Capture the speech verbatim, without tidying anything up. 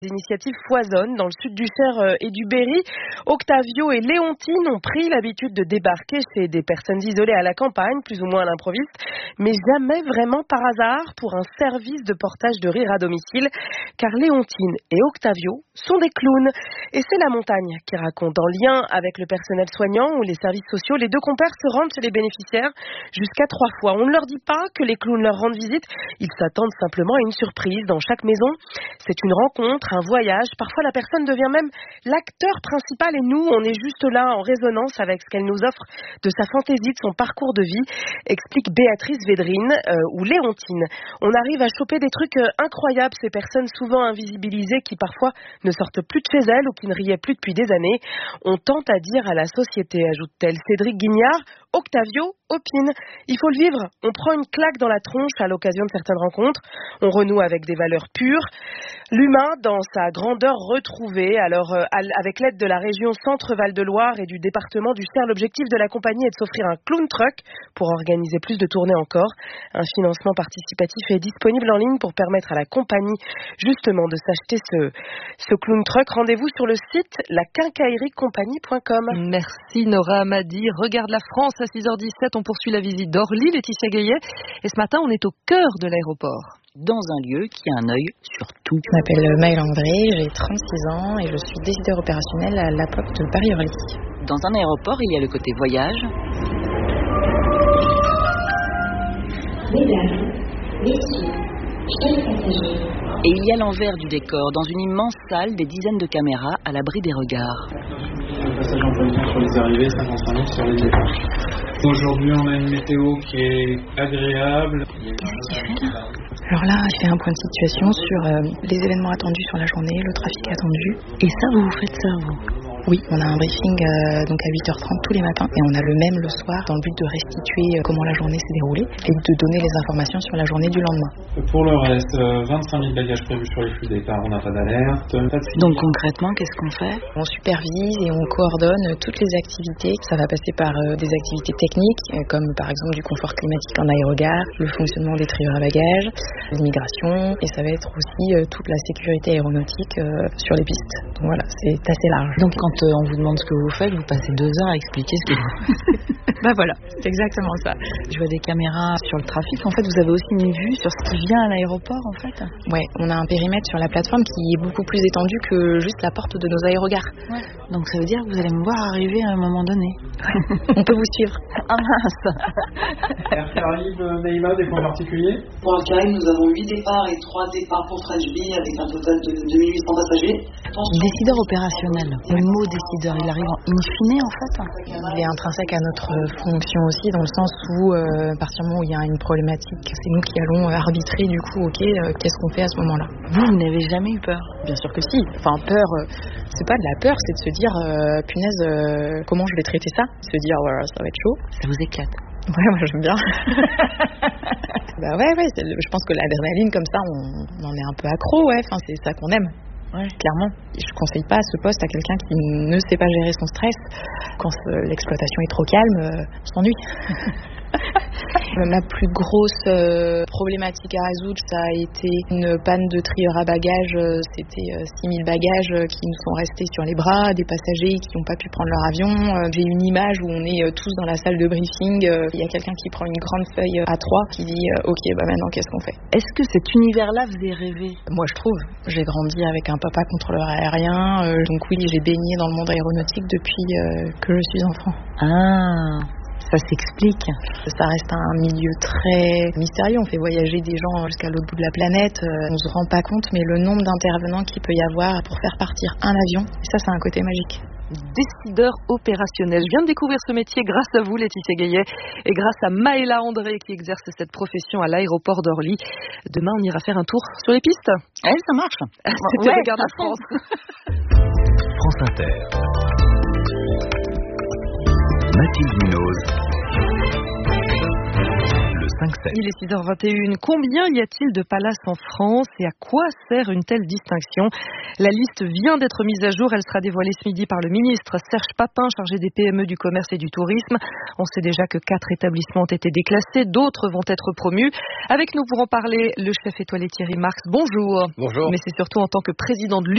Les initiatives foisonnent dans le sud du Cher et du Berry. Octavio et Léontine ont pris l'habitude de débarquer chez des personnes isolées à la campagne, plus ou moins à l'improviste, mais jamais vraiment par hasard pour un service de portage de rire à domicile, car Léontine et Octavio sont des clowns. Et c'est la montagne qui raconte, en lien avec le personnel soignant ou les services sociaux, les deux compères se rendent chez les bénéficiaires jusqu'à trois fois. On ne leur dit pas que les clowns leur rendent visite, ils s'attendent simplement à une surprise dans chaque maison. C'est une rencontre, un voyage, parfois la personne devient même l'acteur principal et nous, on est juste là en résonance avec ce qu'elle nous offre de sa fantaisie, de son parcours de vie, explique Béatrice Védrine euh, ou Léontine. On arrive à choper des trucs euh, incroyables, ces personnes souvent invisibilisées qui parfois ne sortent plus de chez elles ou qui ne riaient plus depuis des années. On tente à dire à la société, ajoute-t-elle. Cédric Guignard, Octavio opine. Il faut le vivre. On prend une claque dans la tronche à l'occasion de certaines rencontres. On renoue avec des valeurs pures. L'humain dans sa grandeur retrouvée. Alors, euh, avec l'aide de la région Centre-Val de Loire et du département du Cher, l'objectif de la compagnie est de s'offrir un clown truck pour organiser plus de tournées encore. Un financement participatif est disponible en ligne pour permettre à la compagnie justement de s'acheter ce, ce clown truck. Rendez-vous sur le site la quincaillerie compagnie point com. Merci Nora Amadi. Regarde la France à six heures dix-sept. On poursuit la visite d'Orly, Laetitia Guillet. Et ce matin, on est au cœur de l'aéroport. Dans un lieu qui a un œil sur tout. Je m'appelle Maëlle André, j'ai trente-six ans et je suis décideur opérationnel à l'A P O C de Paris-Orly. Dans un aéroport, il y a le côté voyage. Mesdames, messieurs, chers passagers. Et il y a l'envers du décor, dans une immense salle, des dizaines de caméras à l'abri des regards. Le passage en position sur les arrivées, cinquante-cinq minutes sur les départs. Aujourd'hui, on a une météo qui est agréable. Qu'est-ce qu'il fait là ? Alors là, il fait un point de situation sur euh, les événements attendus sur la journée, le trafic attendu. Et ça, vous vous faites ça, vous ? Oui, on a un briefing euh, donc à huit heures trente tous les matins et on a le même le soir dans le but de restituer euh, comment la journée s'est déroulée et de donner les informations sur la journée du lendemain. Pour le reste, euh, vingt-cinq mille bagages prévus sur les flux départ, on n'a pas d'alerte. Pas de... Donc concrètement, qu'est-ce qu'on fait ? On supervise et on coordonne toutes les activités. Ça va passer par euh, des activités techniques euh, comme par exemple du confort climatique en aérogare, le fonctionnement des trieurs à bagages, l'immigration et ça va être aussi euh, toute la sécurité aéronautique euh, sur les pistes. Donc voilà, c'est assez large. Donc quand Quand on vous demande ce que vous faites, vous passez deux heures à expliquer ce que vous faites. Bah voilà, c'est exactement ça. Je vois des caméras sur le trafic. En fait, vous avez aussi une vue sur ce qui vient à l'aéroport, en fait. Ouais, on a un périmètre sur la plateforme qui est beaucoup plus étendu que juste la porte de nos aérogares. Ouais. Donc ça veut dire que vous allez me voir arriver à un moment donné. On peut vous suivre. Ah mince. Air Caraïbes, Neymar, des points particuliers ? Pour Air Caraïbes, nous avons huit départs et trois départs pour French Bee avec un total de deux mille huit cents passagers. Décideur opérationnel. Le mot décideur, il arrive en in fine en fait. Il est intrinsèque à notre fonction aussi dans le sens où euh, à partir du moment où il y a une problématique, c'est nous qui allons arbitrer du coup, ok, euh, qu'est-ce qu'on fait à ce moment-là. Vous, vous n'avez jamais eu peur ? Bien sûr que si. Enfin peur, euh, c'est pas de la peur, c'est de se dire euh, punaise, euh, comment je vais traiter ça ? Se dire ouais, ça va être chaud. Ça vous éclate ? Ouais, moi j'aime bien. Bah ouais, ouais, c'est, je pense que l'adrénaline comme ça, on, on en est un peu accro, ouais. Enfin, c'est ça qu'on aime. Ouais. Clairement. Je conseille pas ce poste à quelqu'un qui ne sait pas gérer son stress. Quand euh, l'exploitation est trop calme, euh, on s'ennuie. Ma plus grosse euh, problématique à résoudre, ça a été une panne de trieur à bagages. Euh, c'était euh, six mille bagages euh, qui nous sont restés sur les bras, des passagers qui n'ont pas pu prendre leur avion. Euh, j'ai une image où on est euh, tous dans la salle de briefing. Il euh, y a quelqu'un qui prend une grande feuille A trois qui dit euh, ok, bah maintenant qu'est-ce qu'on fait ? Est-ce que cet univers-là vous est rêvé ? Moi je trouve. J'ai grandi avec un papa contrôleur aérien, euh, donc oui, j'ai baigné dans le monde aéronautique depuis euh, que je suis enfant. Ah, ça s'explique. Ça reste un milieu très mystérieux. On fait voyager des gens jusqu'à l'autre bout de la planète. On ne se rend pas compte, mais le nombre d'intervenants qu'il peut y avoir pour faire partir un avion, et ça, c'est un côté magique. Décideur opérationnel. Je viens de découvrir ce métier grâce à vous, Laetitia Guillet, et grâce à Maëlla André qui exerce cette profession à l'aéroport d'Orly. Demain, on ira faire un tour sur les pistes. Ouais, ça marche. C'était ouais, Regarde la France. France Inter. Mathilde Munoz. cinq sept. Il est six heures vingt et une. Combien y a-t-il de palaces en France et à quoi sert une telle distinction ? La liste vient d'être mise à jour. Elle sera dévoilée ce midi par le ministre Serge Papin, chargé des P M E, du commerce et du tourisme. On sait déjà que quatre établissements ont été déclassés, d'autres vont être promus. Avec nous pour en parler, le chef étoilé Thierry Marx. Bonjour. Bonjour. Mais c'est surtout en tant que président de